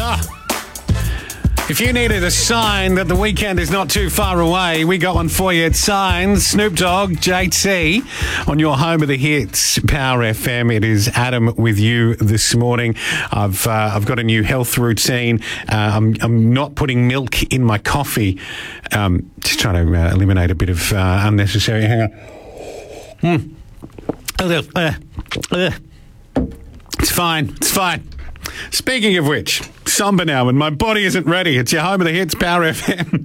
If you needed a sign that the weekend is not too far away, we got one for you. It's Signs, Snoop Dogg, JT, on your home of the hits, Power FM. It is Adam with you this morning. I've got a new health routine. I'm not putting milk in my coffee. Just trying to eliminate a bit of unnecessary. Hang on. It's fine. It's fine. Speaking of which, somber now, and my body isn't ready. It's your home of the hits, Power FM.